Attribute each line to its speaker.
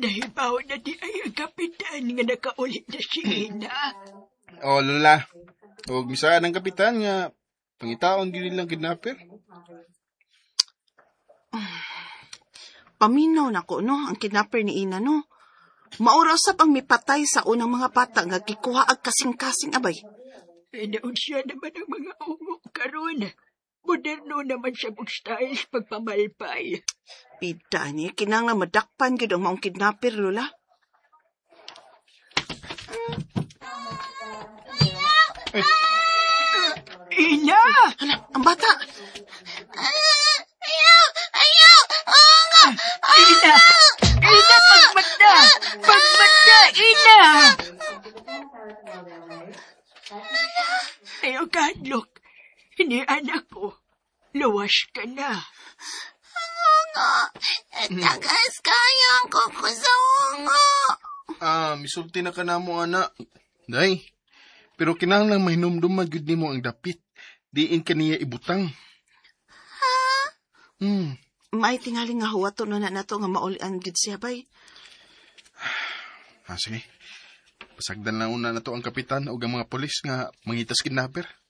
Speaker 1: Nahibaw na di ay ang kapitan nga nakaulit na si Ina.
Speaker 2: O, Lola. Huwag misaan ng kapitan nga pangitaon din nilang kidnapper.
Speaker 3: Paminaw na ko, no? Ang kidnapper ni Ina, no? Maura usab ang mipatay sa unang mga bata nga gikuha ag kasing-kasing, abay.
Speaker 1: Naon siya naman ang mga ungok karon. Moderno naman siya mong style sa pagpamalpay.
Speaker 3: Pida niya, kinanglan madakpan gid ang maong kidnapper, Lola.
Speaker 1: Ina!
Speaker 3: Hala, ang bata!
Speaker 1: Ina! Ina, pagmata! Pagmata, Ina! Ayaw kadlok. Ini anak ko. Luwas ka na.
Speaker 4: Tagas kayang ko sa ungo.
Speaker 2: Misulti na ka na mo, anak. Day, pero kinahanglang mahinumduman gud nimo ang dapit. Diin ka niya ibutang.
Speaker 3: May tingali nga huwato na nato nga maulian gid siya, bay.
Speaker 2: Sige. Pasagdan na una na to ang kapitan o ang mga polis nga mangitas kidnapper.